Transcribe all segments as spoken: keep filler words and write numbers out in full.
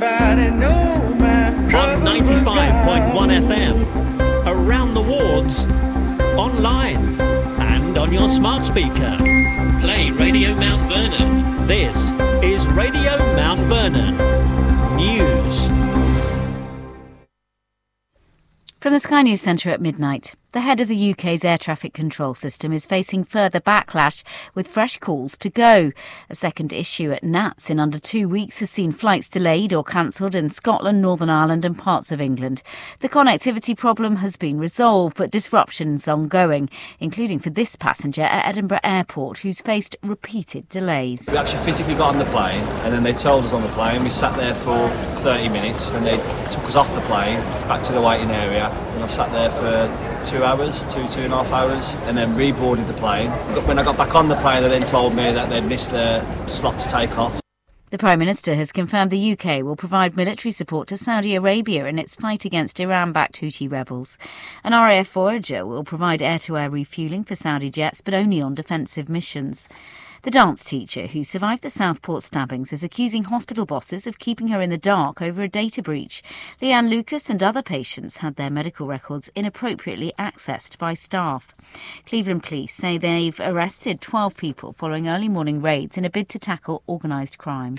nobody know my trouble. On ninety-five point one F M, around the wards, online, and on your smart speaker. Play Radio Mount Vernon. This is Radio Mount Vernon News. From the Sky News Centre at midnight, the head of the U K's air traffic control system is facing further backlash with fresh calls to go. A second issue at N A T S in under two weeks has seen flights delayed or cancelled in Scotland, Northern Ireland and parts of England. The connectivity problem has been resolved, but disruption is ongoing, including for this passenger at Edinburgh Airport who's faced repeated delays. We actually physically got on the plane and then they told us on the plane. We sat there for thirty minutes, then they took us off the plane back to the waiting area, and I sat there for two hours, two, two and a half hours, and then reboarded the plane. When I got back on the plane, they then told me that they'd missed their slot to take off. The Prime Minister has confirmed the U K will provide military support to Saudi Arabia in its fight against Iran-backed Houthi rebels. An R A F Voyager will provide air-to-air refuelling for Saudi jets, but only on defensive missions. The dance teacher who survived the Southport stabbings is accusing hospital bosses of keeping her in the dark over a data breach. Leanne Lucas and other patients had their medical records inappropriately accessed by staff. Cleveland police say they've arrested twelve people following early morning raids in a bid to tackle organised crime.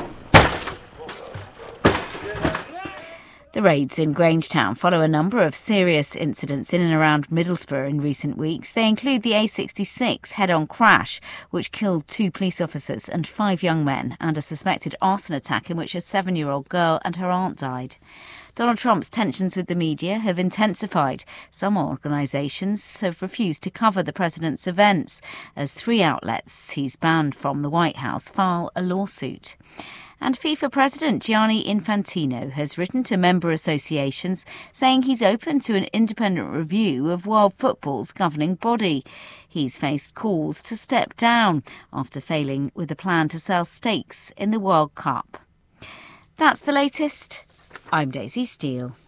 The raids in Grangetown follow a number of serious incidents in and around Middlesbrough in recent weeks. They include the A sixty-six head-on crash, which killed two police officers and five young men, and a suspected arson attack in which a seven-year-old girl and her aunt died. Donald Trump's tensions with the media have intensified. Some organisations have refused to cover the president's events, as three outlets he's banned from the White House file a lawsuit. And FIFA President Gianni Infantino has written to member associations saying he's open to an independent review of world football's governing body. He's faced calls to step down after failing with a plan to sell stakes in the World Cup. That's the latest. I'm Daisy Steele.